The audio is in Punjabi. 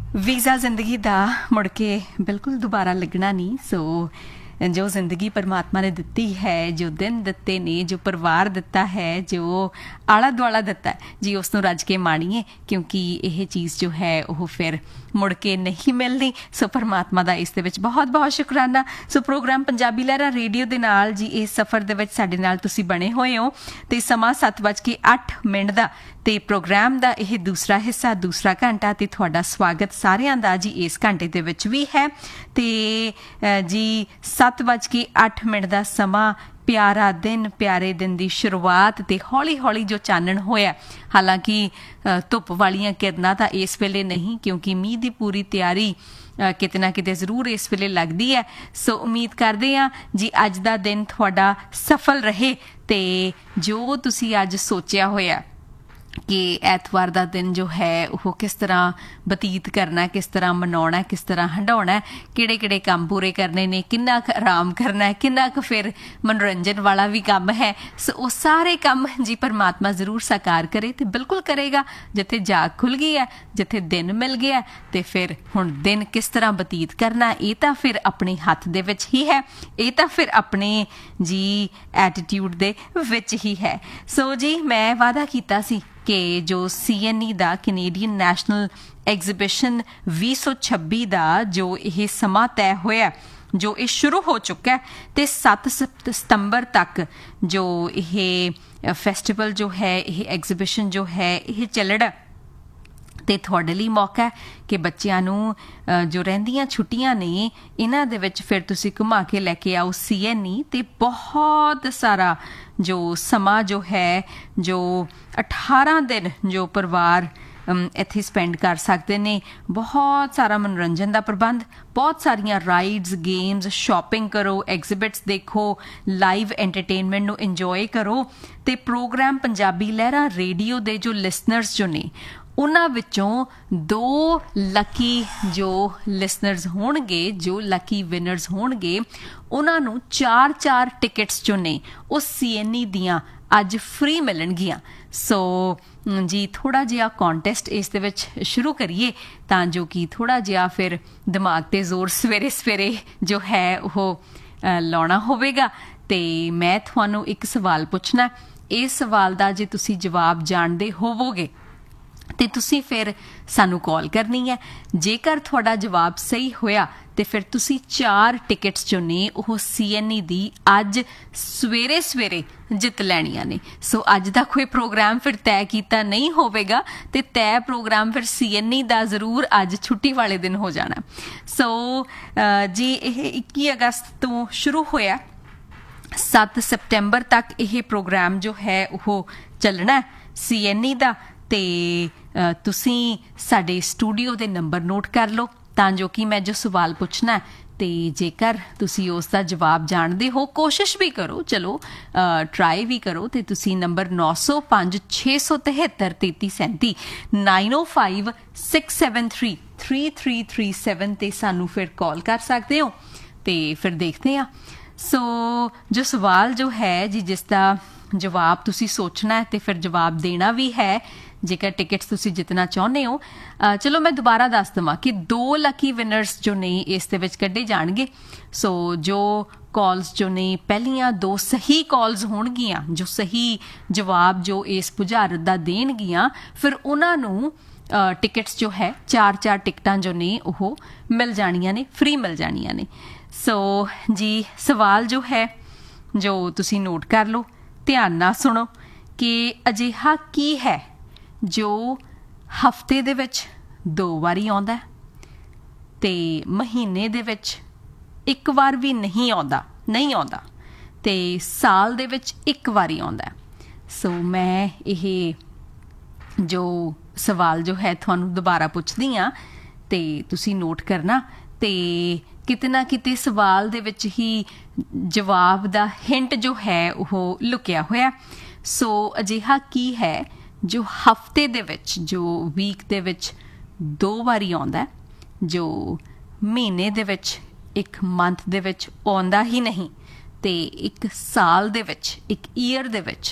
ਵੀਜ਼ਾ ਜ਼ਿੰਦਗੀ ਦਾ ਮੁੜ ਕੇ ਬਿਲਕੁਲ ਦੁਬਾਰਾ ਲੱਗਣਾ ਨਹੀਂ। ਸੋ ਜੋ ਜ਼ਿੰਦਗੀ ਪਰਮਾਤਮਾ ਨੇ ਦਿੱਤੀ ਹੈ, ਜੋ ਦਿਨ ਦਿੱਤੇ ਨੇ, ਜੋ ਪਰਿਵਾਰ ਦਿੱਤਾ ਹੈ, ਜੋ ਆਲਾ ਦੁਆਲਾ ਦਿੱਤਾ ਜੀ, ਉਸ ਨੂੰ ਰੱਜ ਕੇ ਮਾਣੀਏ, ਕਿਉਂਕਿ ਇਹ ਚੀਜ਼ ਜੋ ਹੈ ਉਹ ਫਿਰ ਮੁੜ ਕੇ ਨਹੀਂ ਮਿਲਣੀ। ਸੋ ਪਰਮਾਤਮਾ ਦਾ ਇਸ ਦੇ ਵਿੱਚ ਬਹੁਤ ਬਹੁਤ ਸ਼ੁਕਰਾਨਾ। ਸੋ ਪ੍ਰੋਗਰਾਮ ਪੰਜਾਬੀ ਲਹਿਰਾ ਰੇਡੀਓ ਦੇ ਨਾਲ ਜੀ ਇਸ ਸਫ਼ਰ ਦੇ ਵਿੱਚ ਸਾਡੇ ਨਾਲ ਤੁਸੀਂ ਬਣੇ ਹੋਏ ਹੋ ਤੇ ਸਮਾਂ 7:08 ਦਾ ਤੇ ਪ੍ਰੋਗਰਾਮ ਦਾ ਇਹ ਦੂਸਰਾ ਹਿੱਸਾ, ਦੂਸਰਾ ਘੰਟਾ ਤੇ ਤੁਹਾਡਾ ਸਵਾਗਤ ਸਾਰਿਆਂ ਦਾ ਜੀ ਇਸ ਘੰਟੇ ਦੇ ਵਿੱਚ ਵੀ ਹੈ। ਤੇ ਜੀ 7:08 ਦਾ ਸਮਾਂ, ਪਿਆਰਾ ਦਿਨ, ਪਿਆਰੇ ਦਿਨ ਦੀ ਸ਼ੁਰੂਆਤ ਤੇ ਹੌਲੀ ਹੌਲੀ ਜੋ ਚਾਨਣ ਹੋਇਆ। ਹਾਲਾਂਕਿ ਧੁੱਪ ਵਾਲੀਆਂ ਕਿਰਨਾਂ ਤਾਂ ਇਸ ਵੇਲੇ ਨਹੀਂ, ਕਿਉਂਕਿ ਮੀਂਹ ਦੀ ਪੂਰੀ ਤਿਆਰੀ ਕਿਤੇ ਨਾ ਕਿਤੇ ਜ਼ਰੂਰ ਇਸ ਵੇਲੇ ਲੱਗਦੀ ਹੈ। ਸੋ ਉਮੀਦ ਕਰਦੇ ਹਾਂ ਜੀ ਅੱਜ ਦਾ ਦਿਨ ਤੁਹਾਡਾ ਸਫਲ ਰਹੇ ਤੇ ਜੋ ਤੁਸੀਂ ਅੱਜ ਸੋਚਿਆ ਹੋਇਆ ਕਿ ਐਤਵਾਰ ਦਾ ਦਿਨ ਜੋ ਹੈ ਉਹ ਕਿਸ ਤਰ੍ਹਾਂ ਬਤੀਤ ਕਰਨਾ, ਕਿਸ ਤਰ੍ਹਾਂ ਮਨਾਉਣਾ, ਕਿਸ ਤਰ੍ਹਾਂ ਹੰਡਾਉਣਾ, ਕਿਹੜੇ ਕਿਹੜੇ ਕੰਮ ਪੂਰੇ ਕਰਨੇ ਨੇ, ਕਿੰਨਾ ਕੁ ਆਰਾਮ ਕਰਨਾ, ਕਿੰਨਾ ਕੁ ਫਿਰ ਮਨੋਰੰਜਨ ਵਾਲਾ ਵੀ ਕੰਮ ਹੈ। ਸੋ ਉਹ ਸਾਰੇ ਕੰਮ ਜੀ ਪਰਮਾਤਮਾ ਜ਼ਰੂਰ ਸਾਕਾਰ ਕਰੇ ਤੇ ਬਿਲਕੁਲ ਕਰੇਗਾ। ਜਿੱਥੇ ਜਾਗ ਖੁੱਲ ਗਈ ਹੈ, ਜਿੱਥੇ ਦਿਨ ਮਿਲ ਗਿਆ ਤੇ ਫਿਰ ਹੁਣ ਦਿਨ ਕਿਸ ਤਰ੍ਹਾਂ ਬਤੀਤ ਕਰਨਾ, ਇਹ ਤਾਂ ਫਿਰ ਆਪਣੇ ਹੱਥ ਦੇ ਵਿੱਚ ਹੀ ਹੈ, ਇਹ ਤਾਂ ਫਿਰ ਆਪਣੇ ਜੀ ਐਟੀਟਿਊਡ ਦੇ ਵਿੱਚ ਹੀ ਹੈ। ਸੋ ਜੀ ਮੈਂ ਵਾਅਦਾ ਕੀਤਾ ਸੀ ਕਿ ਜੋ CNE ਦਾ ਕੈਨੇਡੀਅਨ ਨੈਸ਼ਨਲ ਐਗਜ਼ੀਬਿਸ਼ਨ 2026 ਦਾ ਜੋ ਇਹ ਸਮਾਂ ਤੈਅ ਹੋਇਆ, ਜੋ ਇਹ ਸ਼ੁਰੂ ਹੋ ਚੁੱਕਾ ਹੈ ਤੇ 7 ਸਤੰਬਰ ਤੱਕ ਜੋ ਇਹ ਫੈਸਟੀਵਲ ਜੋ ਹੈ, ਇਹ ਐਗਜ਼ੀਬਿਸ਼ਨ ਜੋ ਹੈ ਇਹ ਚੱਲਣਾ ਤੇ ਤੁਹਾਡੇ ਲਈ ਮੌਕਾ ਹੈ ਕਿ ਬੱਚਿਆਂ ਨੂੰ ਜੋ ਰਹਿੰਦੀਆਂ ਛੁੱਟੀਆਂ ਨੇ ਇਹਨਾਂ ਦੇ ਵਿੱਚ ਫਿਰ ਤੁਸੀਂ ਘੁਮਾ ਕੇ ਲੈ ਕੇ ਆਓ CNE ਤੇ ਬਹੁਤ ਸਾਰਾ ਜੋ ਸਮਾਂ ਜੋ ਹੈ, ਜੋ 18 ਦਿਨ ਜੋ ਪਰਿਵਾਰ ਇੱਥੇ ਸਪੈਂਡ ਕਰ ਸਕਦੇ ਨੇ। ਬਹੁਤ ਸਾਰਾ ਮਨੋਰੰਜਨ ਦਾ ਪ੍ਰਬੰਧ, ਬਹੁਤ ਸਾਰੀਆਂ ਰਾਈਡਸ, ਗੇਮਸ, ਸ਼ਾਪਿੰਗ ਕਰੋ, ਐਗਜ਼ੀਬਿਟਸ ਦੇਖੋ, ਲਾਈਵ ਐਂਟਰਟੇਨਮੈਂਟ ਨੂੰ ਇੰਜੋਏ ਕਰੋ ਤੇ ਪ੍ਰੋਗਰਾਮ ਪੰਜਾਬੀ ਲਹਿਰਾ ਰੇਡੀਓ ਦੇ ਜੋ ਲਿਸਨਰਸ ਜੋ ਨੇ ਉਹਨਾਂ ਵਿੱਚੋਂ 2 ਲੱਕੀ ਜੋ ਲਿਸਨਰਸ ਹੋਣਗੇ, ਜੋ ਲੱਕੀ ਵਿਨਰਸ ਹੋਣਗੇ, ਉਹਨਾਂ ਨੂੰ 4 ਟਿਕਟਸ ਜੋ ਨੇ ਉਹ CNE ਦੀਆਂ ਅੱਜ ਫ੍ਰੀ ਮਿਲਣਗੀਆਂ। ਸੋ ਜੀ ਥੋੜ੍ਹਾ ਜਿਹਾ ਕੋਂਟੈਸਟ ਇਸ ਦੇ ਵਿੱਚ ਸ਼ੁਰੂ ਕਰੀਏ ਤਾਂ ਜੋ ਕਿ ਥੋੜ੍ਹਾ ਜਿਹਾ ਫਿਰ ਦਿਮਾਗ 'ਤੇ ਜ਼ੋਰ ਸਵੇਰੇ ਸਵੇਰੇ ਜੋ ਹੈ ਉਹ ਲਾਉਣਾ ਹੋਵੇਗਾ। ਤੇ ਮੈਂ ਤੁਹਾਨੂੰ ਇੱਕ ਸਵਾਲ ਪੁੱਛਣਾ, ਇਸ ਸਵਾਲ ਦਾ ਜੇ ਤੁਸੀਂ ਜਵਾਬ ਜਾਣਦੇ ਹੋਵੋਗੇ ਤੇ ਤੁਸੀਂ ਫਿਰ ਸਾਨੂੰ ਕਾਲ ਕਰਨੀ ਹੈ। ਜੇਕਰ ਤੁਹਾਡਾ ਜਵਾਬ ਸਹੀ ਹੋਇਆ ਤੇ ਫਿਰ ਤੁਸੀਂ 4 ਟਿਕਟਸ ਜੋ ਨੇ ਉਹ CNE ਦੀ ਅੱਜ ਸਵੇਰੇ ਸਵੇਰੇ ਜਿੱਤ ਲੈਣੀਆਂ ਨੇ। ਸੋ ਅੱਜ ਦਾ ਕੋਈ ਪ੍ਰੋਗਰਾਮ ਫਿਰ ਤੈਅ ਕੀਤਾ ਨਹੀਂ ਹੋਵੇਗਾ ਤੇ ਤੈਅ ਪ੍ਰੋਗਰਾਮ ਫਿਰ CNE ਦਾ ਜ਼ਰੂਰ ਅੱਜ ਛੁੱਟੀ ਵਾਲੇ ਦਿਨ ਹੋ ਜਾਣਾ। ਸੋ ਜੀ ਇਹ 21 ਅਗਸਤ ਤੋਂ ਸ਼ੁਰੂ ਹੋਇਆ, 7 ਸਤੰਬਰ ਤੱਕ ਇਹ ਪ੍ਰੋਗਰਾਮ ਜੋ ਹੈ ਉਹ ਚੱਲਣਾ CNE ਦਾ। ਤੇ ਤੁਸੀਂ ਸਾਡੇ ਸਟੂਡੀਓ ਦੇ ਨੰਬਰ ਨੋਟ ਕਰ ਲਓ ਤਾਂ ਜੋ ਕਿ ਮੈਂ ਜੋ ਸਵਾਲ ਪੁੱਛਣਾ ਤੇ ਜੇਕਰ ਤੁਸੀਂ ਉਸ ਦਾ ਜਵਾਬ ਜਾਣਦੇ ਹੋ, ਕੋਸ਼ਿਸ਼ ਵੀ ਕਰੋ, ਚਲੋ ਟਰਾਈ ਵੀ ਕਰੋ ਤੇ ਤੁਸੀਂ ਨੰਬਰ 905 673 3337 905 673 3337 ਤੇ ਸਾਨੂੰ ਫਿਰ ਕਾਲ ਕਰ ਸਕਦੇ ਹੋ ਤੇ ਫਿਰ ਦੇਖਦੇ ਹਾਂ। ਸੋ ਜੋ ਸਵਾਲ ਜੋ ਹੈ ਜੀ, ਜਿਸ ਦਾ ਜਵਾਬ ਤੁਸੀਂ ਸੋਚਣਾ ਹੈ ਤੇ ਫਿਰ ਜਵਾਬ ਦੇਣਾ ਵੀ ਹੈ ਜੇਕਰ ਟਿਕਟਸ ਤੁਸੀਂ ਜਿੱਤਣਾ ਚਾਹੁੰਦੇ ਹੋ। ਚਲੋ ਮੈਂ ਦੁਬਾਰਾ ਦੱਸ ਦੇਵਾਂ ਕਿ 2 ਲੱਕੀ ਵਿਨਰਸ ਜੋ ਨੇ ਇਸ ਦੇ ਵਿੱਚ ਕੱਢੇ ਜਾਣਗੇ। ਸੋ ਜੋ ਕਾਲਸ ਜੋ ਨੇ, ਪਹਿਲੀਆਂ 2 ਸਹੀ ਕਾਲਸ ਹੋਣਗੀਆਂ, ਜੋ ਸਹੀ ਜਵਾਬ ਜੋ ਇਸ ਬੁਝਾਰਤ ਦਾ ਦੇਣਗੀਆਂ, ਫਿਰ ਉਹਨਾਂ ਨੂੰ ਟਿਕਟਸ ਜੋ ਹੈ 4 ਟਿਕਟਾਂ ਜੋ ਨੇ ਉਹ ਮਿਲ ਜਾਣੀਆਂ ਨੇ, ਫ੍ਰੀ ਮਿਲ ਜਾਣੀਆਂ ਨੇ। ਸੋ ਜੀ ਸਵਾਲ ਜੋ ਹੈ ਜੋ ਤੁਸੀਂ ਨੋਟ ਕਰ ਲਓ, ਧਿਆਨ ਨਾਲ ਸੁਣੋ ਕਿ ਅਜਿਹਾ ਕੀ ਹੈ ਜੋ ਹਫ਼ਤੇ ਦੇ ਵਿੱਚ 2 ਵਾਰੀ ਆਉਂਦਾ ਤੇ ਮਹੀਨੇ ਦੇ ਵਿੱਚ 1 ਵਾਰ ਵੀ ਨਹੀਂ ਆਉਂਦਾ ਤੇ ਸਾਲ ਦੇ ਵਿੱਚ 1 ਵਾਰੀ ਆਉਂਦਾ। ਸੋ ਮੈਂ ਇਹ ਜੋ ਸਵਾਲ ਜੋ ਹੈ ਤੁਹਾਨੂੰ ਦੁਬਾਰਾ ਪੁੱਛਦੀ ਹਾਂ ਤੇ ਤੁਸੀਂ ਨੋਟ ਕਰਨਾ ਤੇ ਕਿਤੇ ਨਾ ਕਿਤੇ ਸਵਾਲ ਦੇ ਵਿੱਚ ਹੀ ਜਵਾਬ ਦਾ ਹਿੰਟ ਜੋ ਹੈ ਉਹ ਲੁਕਿਆ ਹੋਇਆ। ਸੋ ਅਜਿਹਾ ਕੀ ਹੈ ਜੋ ਹਫ਼ਤੇ ਦੇ ਵਿੱਚ, ਜੋ ਵੀਕ ਦੇ ਵਿੱਚ 2 ਵਾਰੀ ਆਉਂਦਾ, ਜੋ ਮਹੀਨੇ ਦੇ ਵਿੱਚ, 1 ਮੰਥ ਦੇ ਵਿੱਚ ਆਉਂਦਾ ਹੀ ਨਹੀਂ ਤੇ 1 ਸਾਲ ਦੇ ਵਿੱਚ, 1 ਈਅਰ ਦੇ ਵਿੱਚ